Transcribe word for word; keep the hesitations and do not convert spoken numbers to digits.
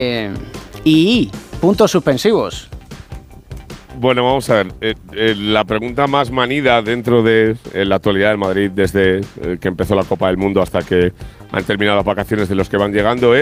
Eh, y puntos suspensivos. Bueno, vamos a ver. Eh, eh, la pregunta más manida dentro de eh, la actualidad del Madrid desde eh, que empezó la Copa del Mundo hasta que han terminado las vacaciones de los que van llegando es